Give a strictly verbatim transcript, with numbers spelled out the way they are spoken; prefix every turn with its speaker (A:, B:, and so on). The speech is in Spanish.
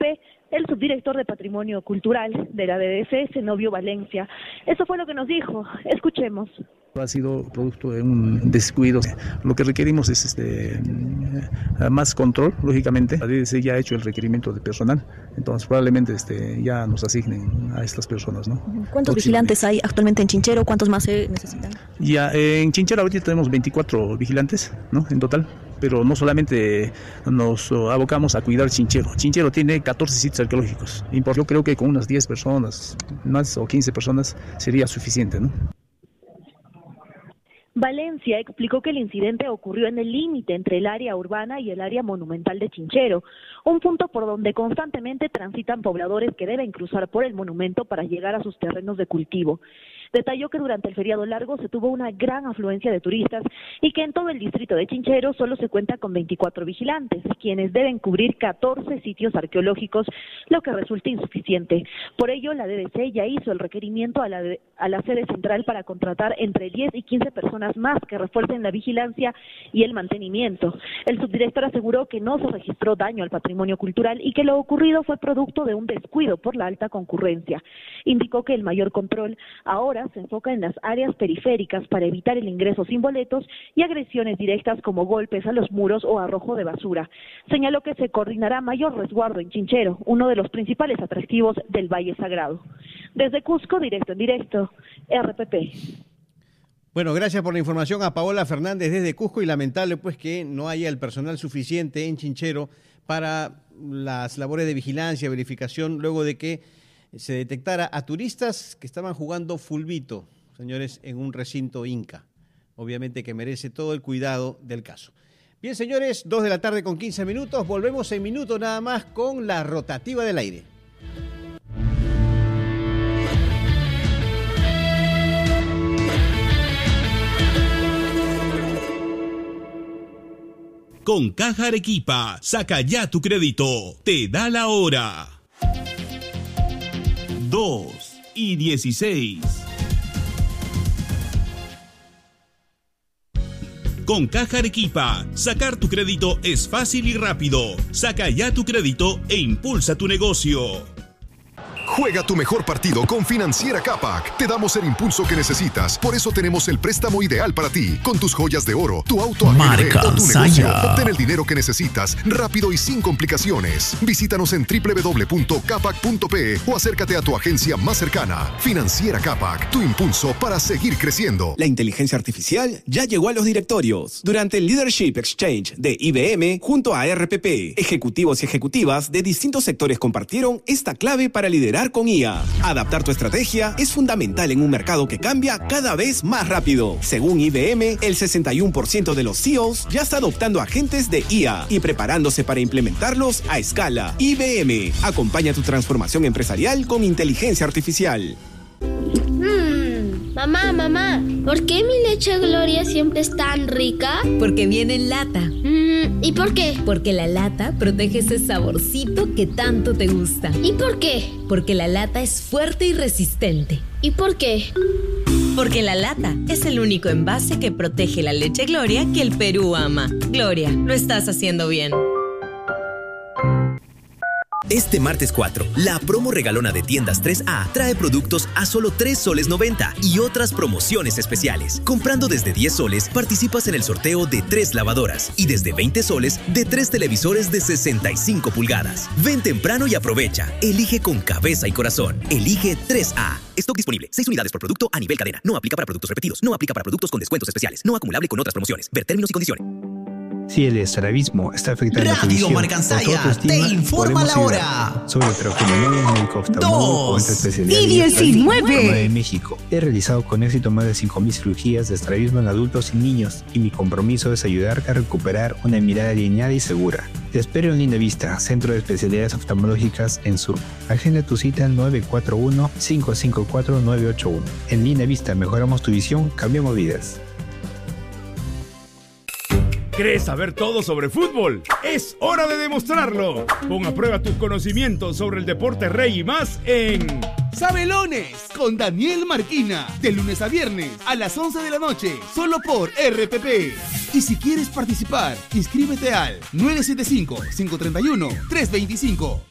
A: P, el subdirector de Patrimonio Cultural de la D D C, Zenobio Valencia. Eso fue lo que nos dijo. Escuchemos.
B: Ha sido producto de un descuido. Lo que requerimos es este más control, lógicamente. La D D C ya ha hecho el requerimiento de personal, entonces probablemente este, ya nos asignen a estas personas, ¿no?
C: ¿Cuántos vigilantes hay actualmente en Chinchero? ¿Cuántos más se necesitan?
B: Ya, en Chinchero ahorita tenemos veinticuatro vigilantes, ¿no? En total. Pero no solamente nos abocamos a cuidar Chinchero. Chinchero tiene catorce sitios arqueológicos. Yo creo que con unas diez personas, más o quince personas sería suficiente, ¿no?
A: Valencia explicó que el incidente ocurrió en el límite entre el área urbana y el área monumental de Chinchero, un punto por donde constantemente transitan pobladores que deben cruzar por el monumento para llegar a sus terrenos de cultivo. Detalló que durante el feriado largo se tuvo una gran afluencia de turistas y que en todo el distrito de Chinchero solo se cuenta con veinticuatro vigilantes, quienes deben cubrir catorce sitios arqueológicos, lo que resulta insuficiente. Por ello, la D D C ya hizo el requerimiento a la, de, a la sede central para contratar entre diez y quince personas más que refuercen la vigilancia y el mantenimiento. El subdirector aseguró que no se registró daño al patrimonio cultural y que lo ocurrido fue producto de un descuido por la alta concurrencia. Indicó que el mayor control ahora se enfoca en las áreas periféricas para evitar el ingreso sin boletos y agresiones directas como golpes a los muros o arrojo de basura. Señaló que se coordinará mayor resguardo en Chinchero, uno de los principales atractivos del Valle Sagrado. Desde Cusco, directo en directo, R P P.
D: Bueno, gracias por la información a Paola Fernández desde Cusco, y lamentable pues que no haya el personal suficiente en Chinchero para las labores de vigilancia, verificación, luego de que se detectara a turistas que estaban jugando fulbito, señores, en un recinto inca. Obviamente que merece todo el cuidado del caso. Bien, señores, dos de la tarde con quince minutos. Volvemos en minutos nada más con la rotativa del aire.
E: Con Caja Arequipa, saca ya tu crédito. Te da la hora. dos y dieciséis. Con Caja Arequipa, sacar tu crédito es fácil y rápido. Saca ya tu crédito e impulsa tu negocio.
F: Juega tu mejor partido con Financiera Capac. Te damos el impulso que necesitas. Por eso tenemos el préstamo ideal para ti. Con tus joyas de oro, tu auto A G L o tu negocio, obtén el dinero que necesitas rápido y sin complicaciones. Visítanos en doble u doble u doble u punto capac punto pe o acércate a tu agencia más cercana. Financiera Capac, tu impulso para seguir creciendo.
G: La inteligencia artificial ya llegó a los directorios. Durante el Leadership Exchange de I B M junto a R P P, ejecutivos y ejecutivas de distintos sectores compartieron esta clave para liderar con I A. Adaptar tu estrategia es fundamental en un mercado que cambia cada vez más rápido. Según I B M, el sesenta y uno por ciento de los C E Os ya está adoptando agentes de I A y preparándose para implementarlos a escala. I B M, acompaña tu transformación empresarial con inteligencia artificial.
H: Mm, mamá, mamá, ¿por qué mi leche Gloria siempre es tan rica?
I: Porque viene en lata.
H: Mm, ¿y por qué?
I: Porque la lata protege ese saborcito que tanto te gusta.
H: ¿Y por qué?
I: Porque la lata es fuerte y resistente.
H: ¿Y por qué?
I: Porque la lata es el único envase que protege la leche Gloria que el Perú ama. Gloria, lo estás haciendo bien.
J: Este martes cuatro, la promo regalona de Tiendas tres A trae productos a solo tres soles noventa y otras promociones especiales. Comprando desde diez soles, participas en el sorteo de tres lavadoras y desde veinte soles de tres televisores de sesenta y cinco pulgadas. Ven temprano y aprovecha. Elige con cabeza y corazón. Elige tres A. Stock disponible. seis unidades por producto a nivel cadena. No aplica para productos repetidos. No aplica para productos con descuentos especiales. No acumulable con otras promociones. Ver términos y condiciones.
K: Si el estrabismo está afectando
L: Radio
K: tu visión
L: Marcansaya
K: o tu autoestima,
L: te informa la hora.
K: Ayudar. Soy el traumatólogo médico oftalmólogo con especialidad
L: y diecinueve
K: de México. He realizado con éxito más de cinco mil cirugías de estrabismo en adultos y niños, y mi compromiso es ayudar a recuperar una mirada alineada y segura. Te espero en Linda Vista, Centro de Especialidades Oftalmológicas en Sur. Agenda tu cita al nueve cuatro uno, cinco cinco cuatro, nueve ocho uno. En Linda Vista mejoramos tu visión, cambiamos vidas.
M: ¿Querés saber todo sobre fútbol? ¡Es hora de demostrarlo! Pon a prueba tus conocimientos sobre el deporte rey y más en Sabelones con Daniel Marquina, de lunes a viernes a las once de la noche, solo por R P P. Y si quieres participar, inscríbete al nueve siete cinco, cinco tres uno, tres dos cinco.